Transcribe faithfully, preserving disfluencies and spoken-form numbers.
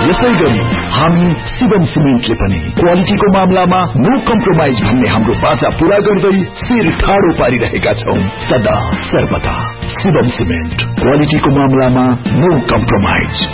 यसैगरी हामी शिवम सिमेन्टले पनि क्वालिटीको मामलामा नो कम्प्रोमाइज भन्ने हाम्रो बाचा पूरा गर्दै शिर ठाडो पारिरहेका छौं। सदा सर्वदा शिवम सिमेन्ट, क्वालिटीको मामलामा नो कम्प्रोमाइज।